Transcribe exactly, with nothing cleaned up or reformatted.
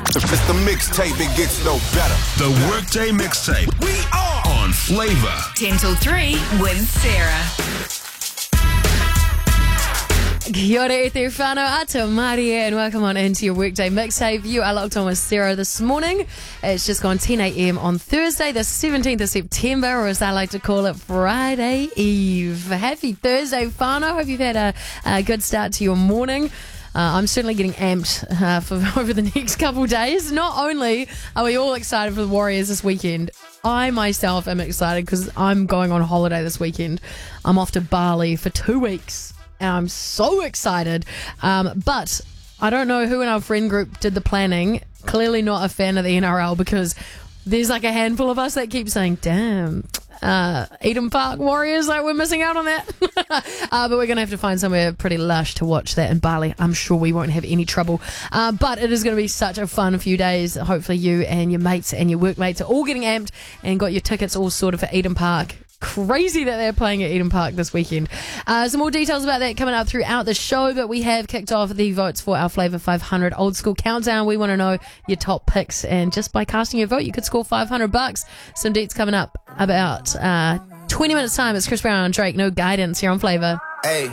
It's the mixtape, it gets no better. The Workday Mixtape. We are on Flavor. ten till three with Sarah. Kia ora e te whānau ata Maria, and welcome on into your Workday Mixtape. You are locked on with Sarah this morning. It's just gone ten a.m. on Thursday, the seventeenth of September, or as I like to call it, Friday Eve. Happy Thursday, whānau. Hope you've had a, a good start to your morning. Uh, I'm certainly getting amped uh, for over the next couple of days. Not only are we all excited for the Warriors this weekend, I myself am excited because I'm going on holiday this weekend. I'm off to Bali for two weeks. And I'm so excited. Um, but I don't know who in our friend group did the planning. Clearly not a fan of the N R L, because there's like a handful of us that keep saying, damn, uh, Eden Park Warriors, like we're missing out on that. uh, but we're going to have to find somewhere pretty lush to watch that in Bali. I'm sure we won't have any trouble. Uh, but it is going to be such a fun few days. Hopefully you and your mates and your workmates are all getting amped and got your tickets all sorted for Eden Park. Crazy that they're playing at Eden Park this weekend. Uh, some more details about that coming up throughout the show, but we have kicked off the votes for our Flavour five hundred Old School Countdown. We want to know your top picks, and just by casting your vote, you could score five hundred bucks. Some dates coming up about uh, twenty minutes time. It's Chris Brown and Drake. No Guidance here on Flavour. Hey.